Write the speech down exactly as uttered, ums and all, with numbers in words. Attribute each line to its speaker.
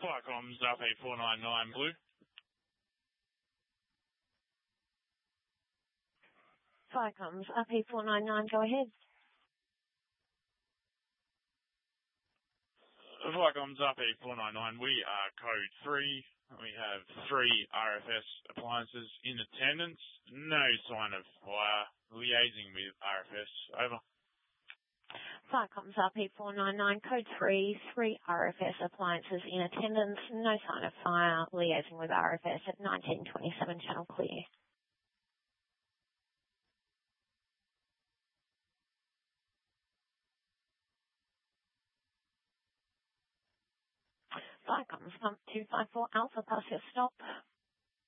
Speaker 1: Flycom's R P four nine nine Blue.
Speaker 2: Flycom's R P four nine nine, go ahead.
Speaker 1: Flycom's R P four nine nine, we are code three. We have three R F S appliances in attendance. No sign of fire. Liaising with R F S. Over.
Speaker 2: Flycom's R P four nine nine, code three, three R F S appliances in attendance. No sign of fire. Liaising with R F S at nineteen twenty-seven, channel clear. Flycom's pump two five four Alpha, pass your stop.